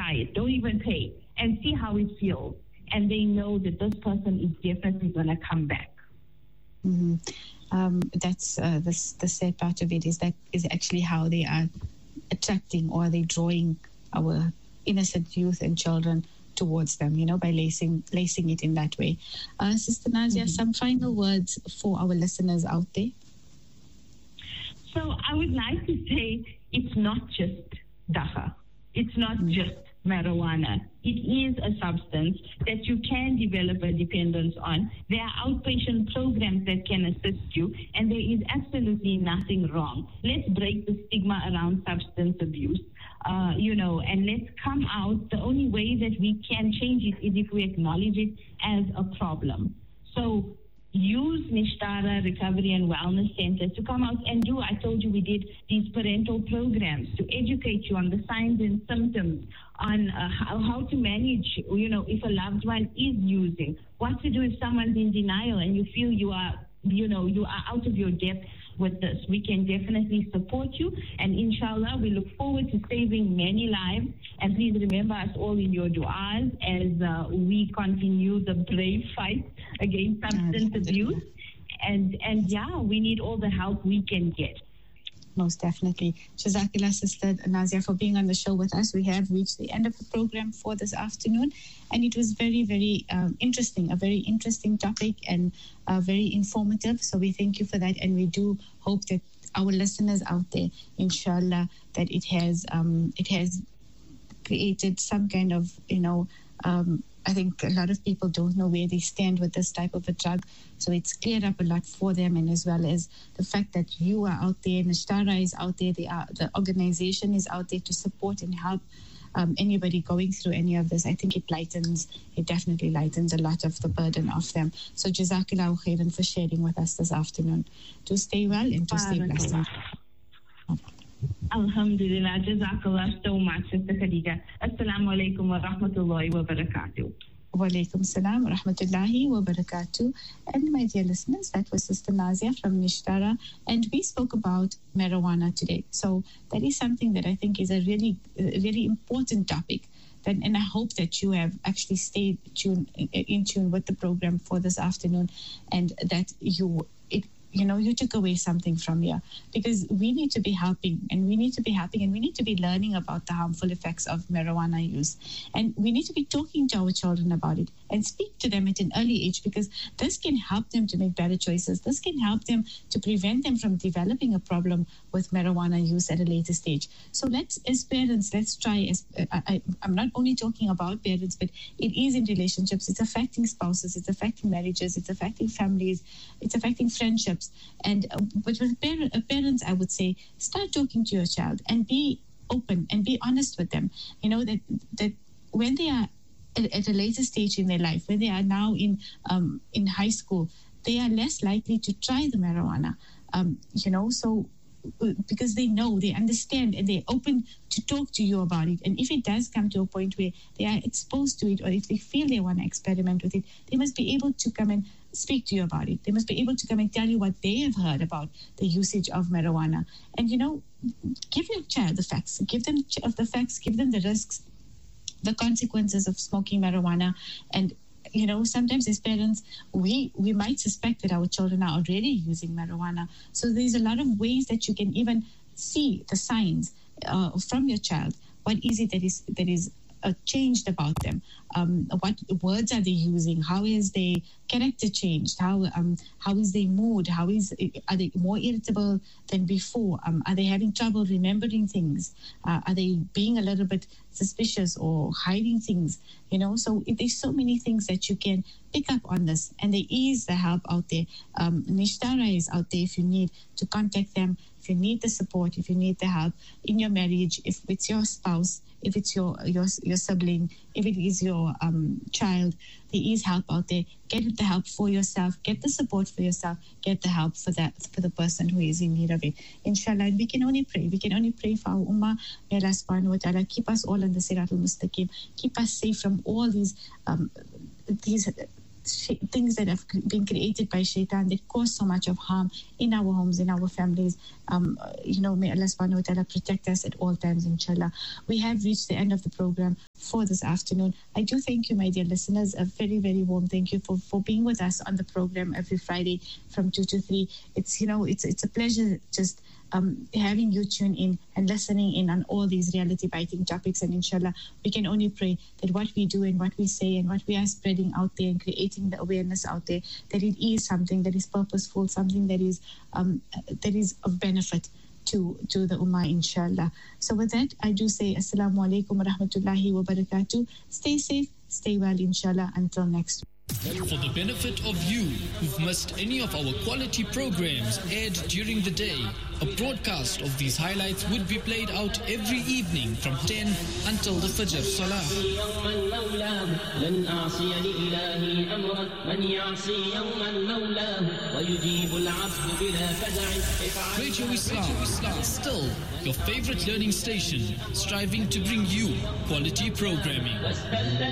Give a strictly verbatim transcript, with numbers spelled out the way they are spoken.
try it. Don't even pay. And see how it feels. And they know that this person is definitely going to come back. Mm-hmm. Um, that's uh, the, the sad part of it is that is actually how they are attracting or they drawing our innocent youth and children towards them, you know, by lacing lacing it in that way. Uh, Sister Nazia, mm-hmm. some final words for our listeners out there? So I would like to say it's not just dagga. It's not mm-hmm. just marijuana. It is a substance that you can develop a dependence on. There are outpatient programs that can assist you, and there is absolutely nothing wrong. Let's break the stigma around substance abuse, uh, you know, and let's come out. The only way that we can change it is if we acknowledge it as a problem. So use Nishtara Recovery and Wellness Center to come out and do. I told you we did these parental programs to educate you on the signs and symptoms, on uh, how, how to manage, you know, if a loved one is using, what to do if someone's in denial and you feel you are, you know, you are out of your depth with this. We can definitely support you, and inshallah we look forward to saving many lives. And please remember us all in your du'as as uh, we continue the brave fight against substance abuse. And and yeah, we need all the help we can get. Most definitely. Jazakallah, Sister Nazia, for being on the show with us. We have reached the end of the program for this afternoon, and it was very, very um, interesting, a very interesting topic and uh, very informative. So we thank you for that, and we do hope that our listeners out there, inshallah, that it has um, it has created some kind of, you know, um, I think a lot of people don't know where they stand with this type of a drug. So it's cleared up a lot for them, and as well as the fact that you are out there, Nishtara is out there, they are, the organization is out there to support and help um, anybody going through any of this. I think it lightens, it definitely lightens a lot of the burden off them. So Jazakallahu khairan for sharing with us this afternoon. To stay well and to stay blessed. Alhamdulillah, Jazakallah so much, Sister Khadija. Assalamu alaikum wa rahmatullahi wa barakatuh. Wa alaikum salam wa rahmatullahi wa barakatuh. And my dear listeners, that was Sister Nazia from Nishtara, and we spoke about marijuana today. So that is something that I think is a really, a really important topic. That, and I hope that you have actually stayed tuned, in tune with the program for this afternoon, and that you it. You know, you took away something from here, because we need to be helping and we need to be helping and we need to be learning about the harmful effects of marijuana use. And we need to be talking to our children about it and speak to them at an early age, because this can help them to make better choices. This can help them to prevent them from developing a problem with marijuana use at a later stage. So let's, as parents, let's try, as I, I, I'm not only talking about parents, but it is in relationships. It's affecting spouses, it's affecting marriages, it's affecting families, it's affecting friendships. And uh, but with parent, uh, parents, I would say, start talking to your child and be open and be honest with them. You know, that that when they are at, at a later stage in their life, when they are now in um, in high school, they are less likely to try the marijuana. Um, you know, so because they know, they understand, and they're open to talk to you about it. And if it does come to a point where they are exposed to it, or if they feel they want to experiment with it, they must be able to come and speak to you about it. They must be able to come and tell you what they have heard about the usage of marijuana. And, you know, give your child the facts. Give them the facts, give them the risks, the consequences of smoking marijuana. And, you know, sometimes as parents, we, we might suspect that our children are already using marijuana. So there's a lot of ways that you can even see the signs uh, from your child. What is it that is that is Uh, changed about them? Um, what words are they using? How is their character changed? How um, how is their mood? How is are they more irritable than before? Um, are they having trouble remembering things? Uh, are they being a little bit suspicious or hiding things? You know, so if there's so many things that you can pick up on this, and there is the help out there. Um, Nishtara is out there if you need to contact them. If you need the support, if you need the help in your marriage, if it's your spouse, if it's your your your sibling, if it is your um, child, there is help out there. Get the help for yourself. Get the support for yourself. Get the help for that for the person who is in need of it. Inshallah, and we can only pray. We can only pray for our ummah. May Allah subhanahu wa ta'ala keep us all on the Sirat al-Mustaqim. Keep us safe from all these um, these things that have been created by shaitan that cause so much of harm in our homes, in our families. Um, you know, may Allah subhanahu wa ta'ala protect us at all times, inshallah. We have reached the end of the program for this afternoon. I do thank you, my dear listeners. A very, very warm thank you for, for being with us on the program every Friday from two to three. It's, you know, it's it's a pleasure just um, having you tune in and listening in on all these reality-biting topics. And inshallah, we can only pray that what we do and what we say and what we are spreading out there and creating the awareness out there, that it is something that is purposeful, something that is um, that is of benefit to, to the Ummah, inshallah. So with that, I do say Assalamu alaikum wa rahmatullahi wa barakatuh. Stay safe, stay well, inshallah. Until next week. For the benefit of you who've missed any of our quality programs aired during the day, a broadcast of these highlights would be played out every evening from ten until the Fajr Salah. Radio Islam, still your favorite learning station, striving to bring you quality programming.